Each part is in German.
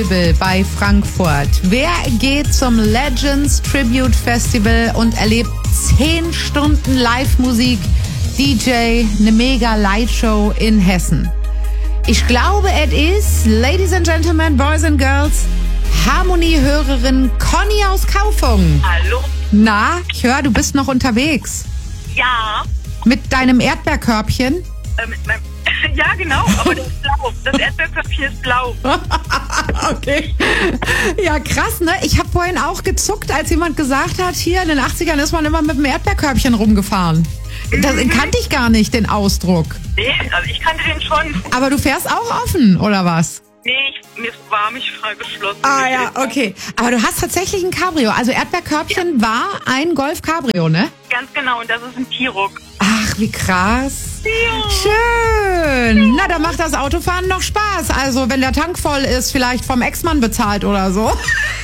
bei Frankfurt. Wer geht zum Legends Tribute Festival und erlebt 10 Stunden Live-Musik, DJ, eine mega Lightshow in Hessen? Ich glaube, es ist, Ladies and Gentlemen, Boys and Girls, Harmonie-Hörerin Conny aus Kaufungen. Hallo? Na, ich höre, du bist noch unterwegs. Ja. Mit deinem Erdbeerkörbchen? Mit meinem ja, genau, aber das ist blau. Das Erdbeerköpfchen ist blau. Okay. Ja, krass, ne? Ich habe vorhin auch gezuckt, als jemand gesagt hat, hier in den 80ern ist man immer mit dem Erdbeerkörbchen rumgefahren. Das kannte ich gar nicht, den Ausdruck. Nee, also ich kannte den schon. Aber du fährst auch offen, oder was? Nee, mir war mich frei geschlossen. Ah ja, okay. Aber du hast tatsächlich ein Cabrio. Also Erdbeerkörbchen war ein Golf Cabrio, ne? Ganz genau, und das ist ein T-Roc. Ach, wie krass. Ja. Schön. Na, da macht das Autofahren noch Spaß. Also, wenn der Tank voll ist, vielleicht vom Ex-Mann bezahlt oder so.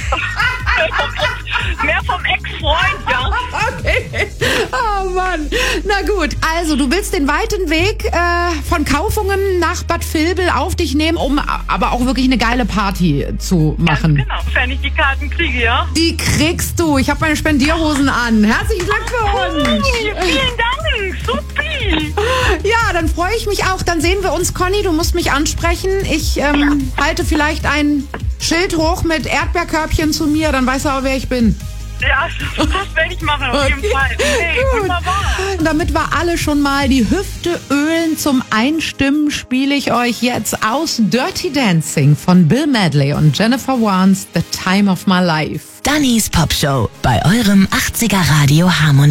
Mehr vom Ex-Freund, ja. Okay. Oh Mann. Na gut, also du willst den weiten Weg von Kaufungen nach Bad Vilbel auf dich nehmen, um aber auch wirklich eine geile Party zu machen. Ganz genau, wenn ich die Karten kriege, ja. Die kriegst du. Ich habe meine Spendierhosen an. Herzlichen Glückwunsch. Vielen Dank, supi. Ja, dann freue ich mich auch. Dann sehen wir uns, Conny. Du musst mich ansprechen. Ich halte vielleicht ein Schild hoch mit Erdbeerkörbchen zu mir. Dann weißt du auch, wer ich bin. Ja, das werde ich machen, auf jeden Fall. Hey, wunderbar. Damit wir alle schon mal die Hüfte ölen zum Einstimmen, spiele ich euch jetzt aus Dirty Dancing von Bill Medley und Jennifer Warnes The Time of My Life. Dannys Popshow bei eurem 80er Radio Harmonie.